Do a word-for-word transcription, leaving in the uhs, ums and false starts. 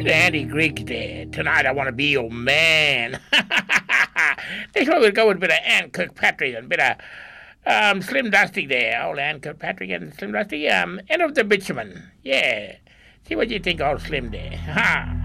bit of Andy-Grieg there. Tonight I want to be your man. Next one we'll go with a bit of Anne Kirkpatrick and a bit of um, Slim Dusty there. Old Anne Kirkpatrick and Slim Dusty. Um, End of the Bitumen. Yeah. See what you think, old Slim there. Ha!